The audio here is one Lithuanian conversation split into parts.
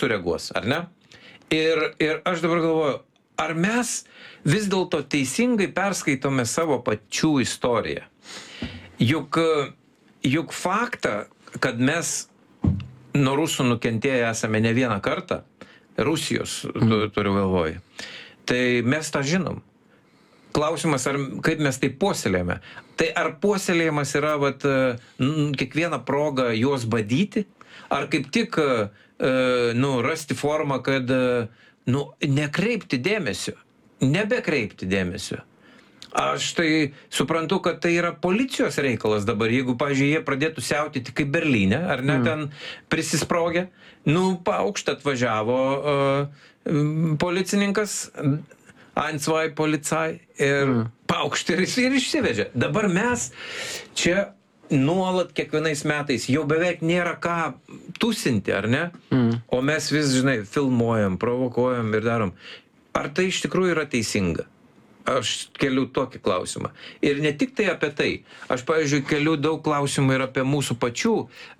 sureaguos, ar ne? Ir aš dabar galvoju, ar mes vis dėlto teisingai perskaitome savo pačių istoriją? Juk faktą, kad mes nuo rusų nukentėję esame ne vieną kartą, Rusijos turiu galvoj, tai mes tą žinom. Klausimas, kaip mes tai puoselėjame. Tai ar puoselėjimas yra kiekvieną progą juos badyti, ar kaip tik rasti formą, kad nekreipti dėmesio, nebekreipti dėmesio. Aš tai suprantu, kad tai yra policijos reikalas dabar, jeigu, pavyzdžiui, jie pradėtų siautyti kaip Berlyne, ar ne, ten prisisprogę, paukštą atvažiavo policininkas, 1-2 policai ir paukštį ir išsivežė. Dabar mes čia nuolat kiekvienais metais jau beveik nėra ką tusinti, ar ne? O mes vis, filmuojam, provokuojam ir darom. Ar tai iš tikrųjų yra teisinga? Aš keliu tokį klausimą. Ir ne tik tai apie tai. Aš, pavyzdžiui, keliu daug klausimų ir apie mūsų pačių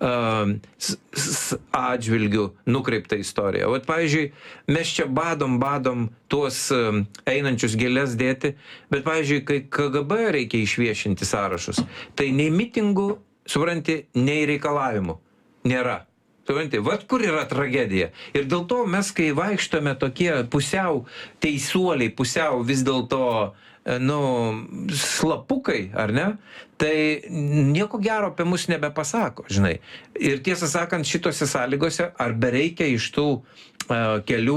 atžvilgių nukreiptą istoriją. Pavyzdžiui, mes čia badom tuos einančius gėles dėti, bet, pavyzdžiui, kai KGB reikia išviešinti sąrašus, tai nei mitingų, supranti, nei reikalavimų nėra. Supranti, kur yra tragedija. Ir dėl to mes, kai vaikštome tokie pusiau teisuoliai, pusiau vis dėlto, slapukai, ar ne, tai nieko gero apie mus nebepasako, žinai. Ir tiesą sakant, šitose sąlygose, ar bereikia iš tų kelių,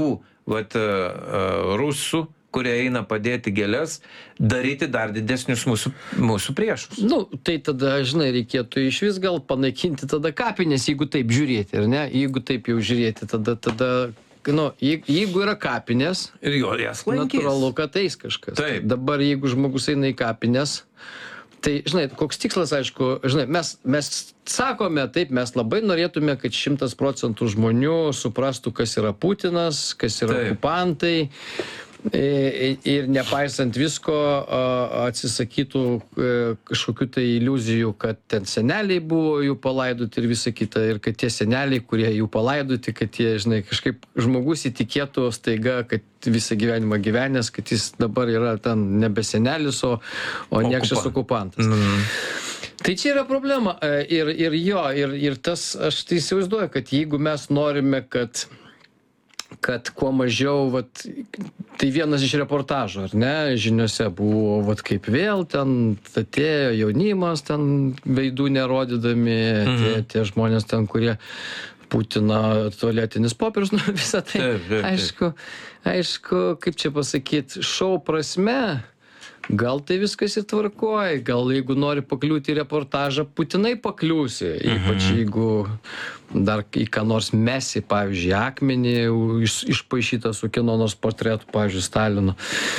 rusų, kurie eina padėti gėles, daryti dar didesnius mūsų priešus. Tai tada, reikėtų iš vis gal panaikinti tada kapinės, jeigu taip žiūrėti, ar ne? Jeigu taip jau žiūrėti, tada jeigu yra kapinės, ir jas lankys. Natūralu, kad eis kažkas. Taip. Dabar, jeigu žmogus eina į kapinės, tai, koks tikslas, aišku, mes sakome, taip, mes labai norėtume, kad 100% žmonių suprastų, kas yra Putinas, kas yra okupantai, ir nepaisant visko atsisakytų kažkokių tai iliuzijų, kad ten seneliai buvo jų palaidoti ir visa kita, ir kad tie seneliai, kurie jų palaidoti, kad jie, kažkaip žmogus įtikėtų staiga, kad visą gyvenimą gyvenęs, kad jis dabar yra ten nebe senelis, o niekšas okupantas. Tai čia yra problema. Ir tas, aš tai įsivaizduoju, kad jeigu mes norime, kad kuo mažiau, tai vienas iš reportažų, ar ne, žiniose buvo, kaip vėl ten atėjo jaunimas, ten veidų nerodydami, tie žmonės ten, kurie Putino tualetinis popierius, visą tai, aišku, kaip čia pasakyti, šou prasme, gal tai viskas ir tvarkoj, gal jeigu nori pakliūti į reportažą, būtinai pakliūsi, ypač jeigu dar į ką nors mesi, pavyzdžiui, akmenį išpaišytą su kieno nors portretu, pavyzdžiui, Stalino.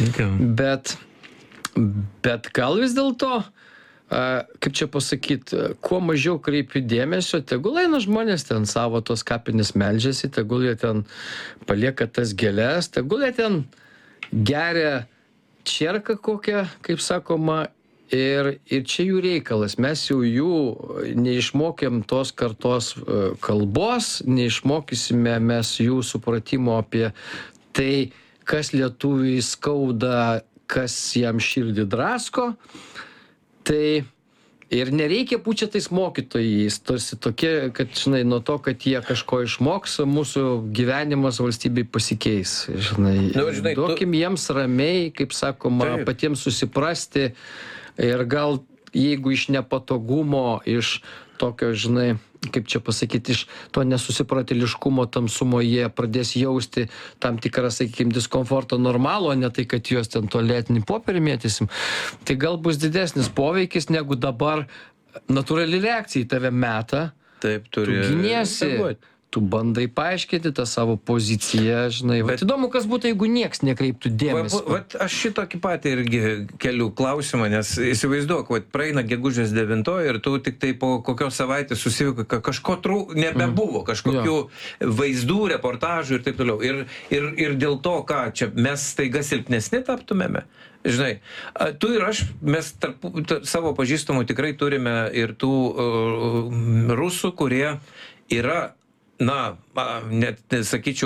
Bet gal vis dėlto, kaip čia pasakyti, kuo mažiau kreipi dėmesio, tegul eina žmonės ten savo tos kapinės meldžiasi, tegul jie ten palieka tas gėles, tegul jie ten geria čerką kokią, kaip sakoma, ir čia jų reikalas. Mes jau jų neišmokėm tos kartos kalbos, neišmokysime mes jų supratimo apie tai, kas lietuviui skauda, kas jam širdį drasko. Tai ir nereikia būt čia tais mokytojais, tarsi tokie, kad, nuo to, kad jie kažko išmoks, mūsų gyvenimas valstybei pasikeis. Duokim jiems ramiai, kaip sakoma, patiems susiprasti ir gal jeigu iš nepatogumo, iš tokio, kaip čia pasakyti, iš to nesusipratėliškumo tamsumo jie pradės jausti tam tikrą, sakykime, diskomfortą normalų, o ne tai, kad juos ten tualetinį popierį mėtysim, tai gal bus didesnis poveikis, negu dabar natūrali reakcija į tave meta, tu giniesi, tu bandai paaiškinti tą savo poziciją, įdomu, kas būtų, jeigu nieks nekreiptų dėmesį. Aš šitokį patį irgi keliu klausimą, nes įsivaizduok, praeina gegužės 9 ir tu tik tai po kokios savaitės susivyko, kad kažko nebebuvo, kažkokių vaizdų, reportažų ir taip toliau. Ir dėl to, ką čia mes staiga silpnesni taptumėme. Tu ir aš, mes savo pažįstamų tikrai turime ir tų rusų, kurie yra na net sakyčiau